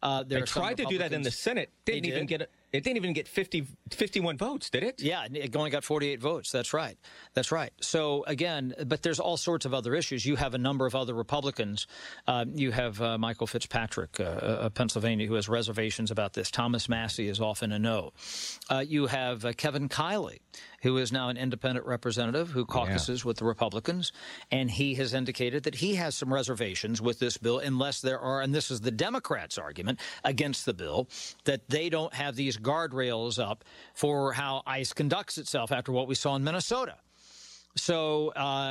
They tried to do that in the Senate. It didn't even get 51 votes, did it? Yeah, it only got 48 votes. That's right. So, again, but there's all sorts of other issues. You have a number of other Republicans. You have Michael Fitzpatrick of Pennsylvania, who has reservations about this. Thomas Massie is often a no. You have Kevin Kiley, who is now an independent representative who caucuses with the Republicans, and he has indicated that he has some reservations with this bill unless there are, and this is the Democrats' argument against the bill, that they don't have these guardrails up for how ICE conducts itself after what we saw in Minnesota. So,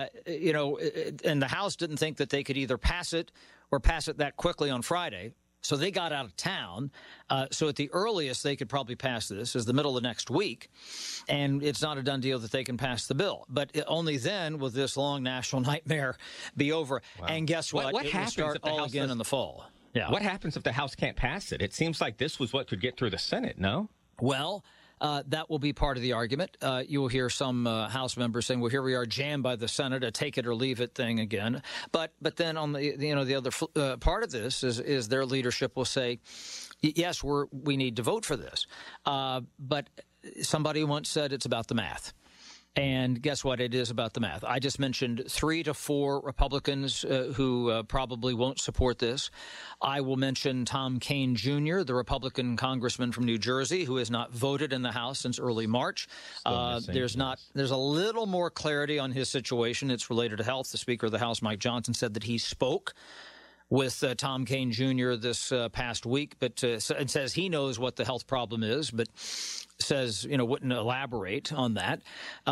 and the House didn't think that they could either pass it or pass it that quickly on Friday. So they got out of town. So at the earliest they could probably pass this is the middle of next week. And it's not a done deal that they can pass the bill. But only then will this long national nightmare be over. Wow. And guess what? What happens will start if the all House again in the fall. Yeah. What happens if the House can't pass it? It seems like this was what could get through the Senate, no? Well, that will be part of the argument. You will hear some House members saying, well, here we are jammed by the Senate, a take it or leave it thing again. But then on the other part of this is their leadership will say, yes, we need to vote for this. But somebody once said it's about the math. And guess what? It is about the math. I just mentioned 3 to 4 Republicans who probably won't support this. I will mention Tom Kean Jr., the Republican congressman from New Jersey, who has not voted in the House since early March. There's a little more clarity on his situation. It's related to health. The Speaker of the House, Mike Johnson, said that he spoke with Tom Kean Jr. this past week, but it says he knows what the health problem is, but says, wouldn't elaborate on that.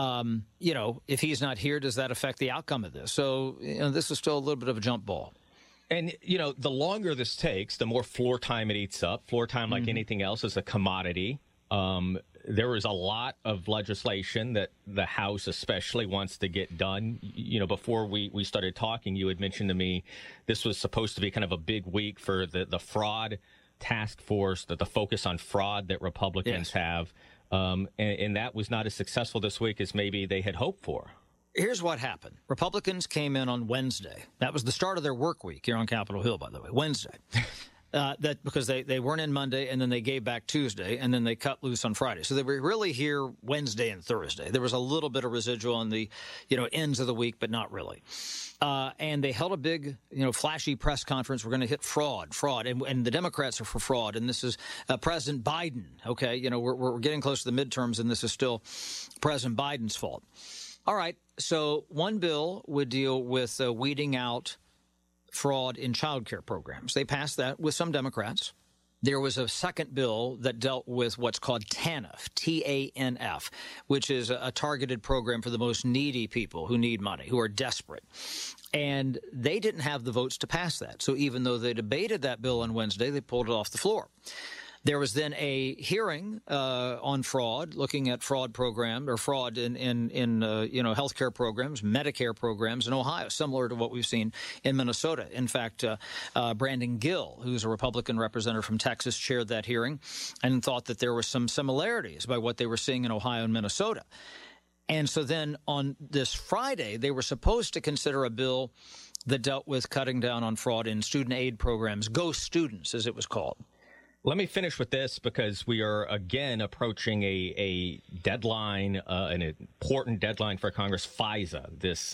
If he's not here, does that affect the outcome of this? So, this is still a little bit of a jump ball. And, the longer this takes, the more floor time it eats up. Floor time, like anything else, is a commodity. There is a lot of legislation that the House especially wants to get done. Before we started talking, you had mentioned to me this was supposed to be kind of a big week for the fraud task force, the focus on fraud that Republicans have. And that was not as successful this week as maybe they had hoped for. Here's what happened. Republicans came in on Wednesday. That was the start of their work week here on Capitol Hill, by the way, Wednesday. That because they weren't in Monday, and then they gave back Tuesday, and then they cut loose on Friday. So they were really here Wednesday and Thursday. There was a little bit of residual on the ends of the week, but not really. And they held a big flashy press conference. We're going to hit fraud, and the Democrats are for fraud. And this is President Biden. Okay, we're getting close to the midterms, and this is still President Biden's fault. All right. So one bill would deal with weeding out fraud in child care programs. They passed that with some Democrats. There was a second bill that dealt with what's called TANF, T-A-N-F, which is a targeted program for the most needy people who need money, who are desperate. And they didn't have the votes to pass that. So even though they debated that bill on Wednesday, they pulled it off the floor. There was then a hearing on fraud, looking at fraud program or fraud in healthcare programs, Medicare programs in Ohio, similar to what we've seen in Minnesota. In fact, Brandon Gill, who's a Republican representative from Texas, chaired that hearing and thought that there were some similarities by what they were seeing in Ohio and Minnesota. And so then on this Friday, they were supposed to consider a bill that dealt with cutting down on fraud in student aid programs, Go Students, as it was called. Let me finish with this because we are again approaching a deadline, an important deadline for Congress, FISA, this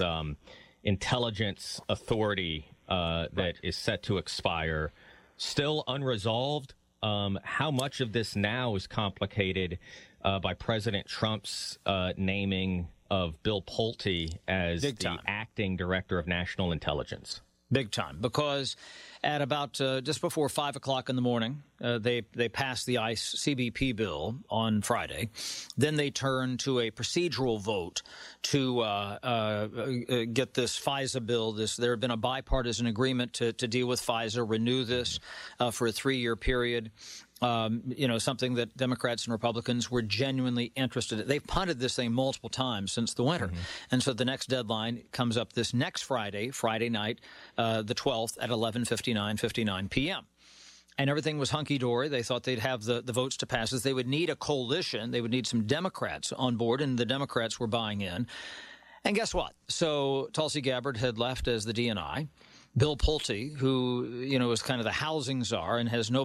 intelligence authority that is set to expire, still unresolved. How much of this now is complicated by President Trump's naming of Bill Pulte as the acting director of national intelligence? Big time, because at about just before 5 o'clock in the morning, they passed the ICE CBP bill on Friday. Then they turned to a procedural vote to get this FISA bill. There had been a bipartisan agreement to deal with FISA, renew this for a 3-year period. Something that Democrats and Republicans were genuinely interested in. They've punted this thing multiple times since the winter. And so the next deadline comes up this next Friday night, the 12th at 11:59 p.m. And everything was hunky-dory. They thought they'd have the votes to pass this. They would need a coalition. They would need some Democrats on board, and the Democrats were buying in. And guess what? So Tulsi Gabbard had left as the DNI. Bill Pulte, who, is kind of the housing czar and has no